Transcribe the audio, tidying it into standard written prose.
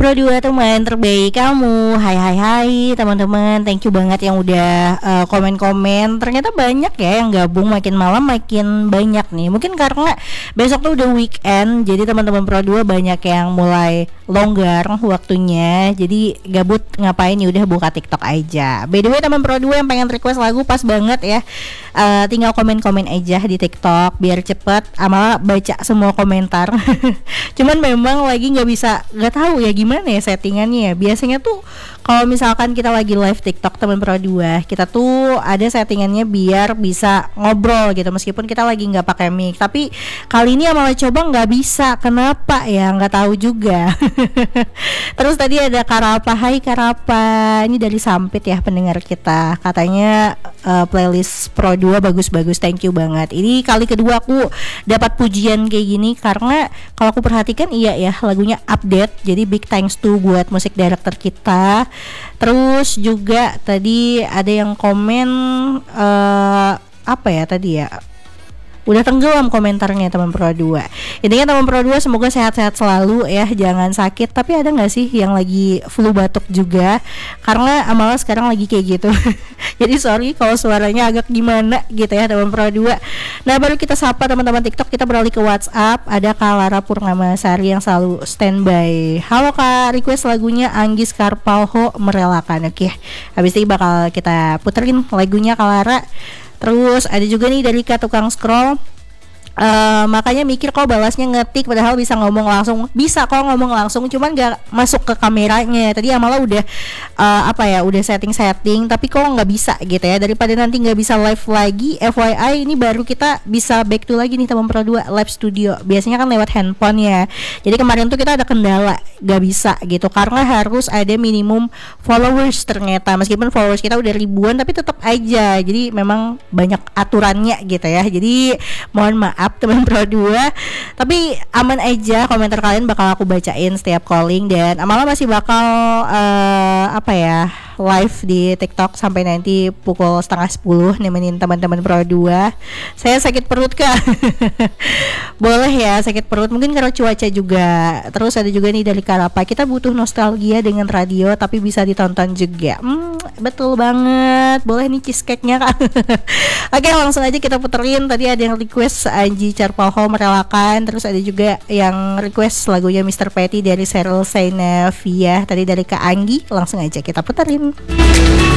Pro 2 teman terbaik kamu. Hai hai hai teman-teman. Thank you banget yang udah komen-komen. Ternyata banyak ya yang gabung, makin malam makin banyak nih. Mungkin karena besok tuh udah weekend, jadi teman-teman Pro 2 banyak yang mulai longgar waktunya. Jadi gabut ngapain, ya udah buka TikTok aja. By the way teman Pro 2 yang pengen request lagu pas banget ya. Tinggal komen-komen aja di TikTok biar cepet Amala baca semua komentar. Cuman memang lagi nggak tahu ya gimana ya settingannya ya. Biasanya tuh kalau misalkan kita lagi live TikTok teman Pro 2, kita tuh ada settingannya biar bisa ngobrol gitu meskipun kita lagi nggak pakai mic. Tapi kali ini Amala coba nggak bisa. Kenapa ya? Nggak tahu juga. Terus tadi ada Karapa. Hai Karapa, ini dari Sampit ya pendengar kita. Katanya playlist Pro 2 bagus-bagus, thank you banget. Ini kali kedua aku dapat pujian kayak gini karena kalau aku perhatikan iya ya lagunya update. Jadi big thanks to buat musik director kita. Terus juga tadi ada yang komen apa ya tadi ya? Udah tenggelam komentarnya teman Pro 2. Intinya teman Pro 2 semoga sehat-sehat selalu ya, jangan sakit. Tapi ada gak sih yang lagi flu batuk juga? Karena Amala sekarang lagi kayak gitu. Jadi sorry kalau suaranya agak gimana gitu ya teman Pro 2. Nah baru kita sapa teman-teman TikTok, kita beralih ke WhatsApp. Ada Kak Lara Purnamasari yang selalu standby. Halo Kak, request lagunya Anggis Karpalho Merelakan. Oke, habis ini bakal kita puterin lagunya Kak Lara. Terus ada juga nih dari Kak Tukang Scroll. Makanya mikir kok balasnya ngetik padahal bisa ngomong langsung. Bisa kok ngomong langsung, cuman gak masuk ke kameranya. Tadi Amala udah udah setting tapi kok nggak bisa gitu ya. Daripada nanti nggak bisa live lagi, FYI ini baru kita bisa back to lagi nih teman Pro 2 live studio. Biasanya kan lewat handphone ya. Jadi kemarin tuh kita ada kendala gak bisa gitu karena harus ada minimum followers ternyata. Meskipun followers kita udah ribuan tapi tetap aja. Jadi memang banyak aturannya gitu ya. Jadi mohon maaf teman Pro 2, tapi aman aja, komentar kalian bakal aku bacain setiap calling. Dan Amala masih bakal live di TikTok sampai nanti pukul 9:30 nemenin teman-teman Pro 2. Saya sakit perut Kak. Boleh ya sakit perut, mungkin karena cuaca juga. Terus ada juga nih dari Karapa, kita butuh nostalgia dengan radio tapi bisa ditonton juga. Betul banget. Boleh nih cheesecake-nya Kak. Oke, langsung aja kita puterin. Tadi ada yang request Anji Carpalho Merelakan. Terus ada juga yang request lagunya Mr. Petty dari Cheryl Sainavia. Tadi dari Kak Anggi. Langsung aja kita puterin.